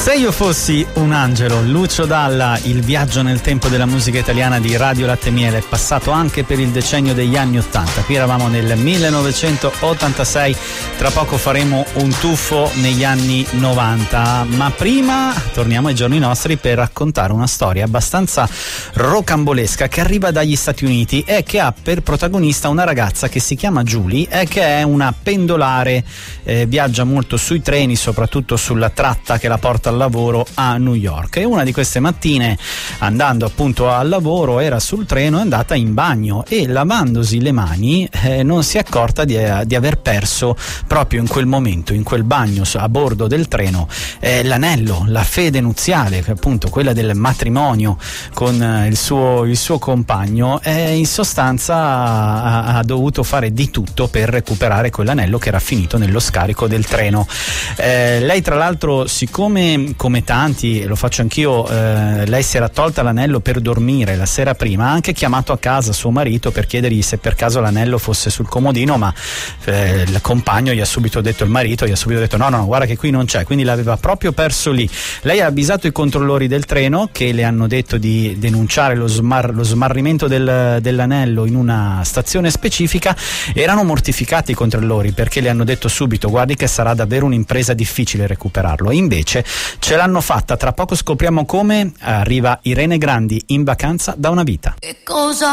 Se io fossi un angelo, Lucio Dalla, il viaggio nel tempo della musica italiana di Radio Latte Miele, passato anche per il decennio degli anni 80. Qui eravamo nel 1986, tra poco faremo un tuffo negli anni 90, ma prima torniamo ai giorni nostri per raccontare una storia abbastanza rocambolesca che arriva dagli Stati Uniti e che ha per protagonista una ragazza che si chiama Julie e che è una pendolare, viaggia molto sui treni, soprattutto sulla tratta che la porta al lavoro a New York, e una di queste mattine, andando appunto al lavoro, era sul treno, è andata in bagno e lavandosi le mani non si è accorta di aver perso proprio in quel momento, in quel bagno a bordo del treno, l'anello, la fede nuziale, che appunto quella del matrimonio con il suo compagno. In sostanza ha dovuto fare di tutto per recuperare quell'anello che era finito nello scarico del treno. Lei tra l'altro, siccome come tanti, lo faccio anch'io, lei si era tolta l'anello per dormire la sera prima, ha anche chiamato a casa suo marito per chiedergli se per caso l'anello fosse sul comodino, ma il compagno gli ha subito detto, il marito gli ha subito detto no, guarda che qui non c'è, quindi l'aveva proprio perso lì. Lei ha avvisato i controllori del treno, che le hanno detto di denunciare lo smarrimento dell'anello in una stazione specifica. Erano mortificati i controllori perché le hanno detto subito, guardi che sarà davvero un'impresa difficile recuperarlo, e invece ce l'hanno fatta. Tra poco scopriamo come. Arriva Irene Grandi, In vacanza da una vita. Che cosa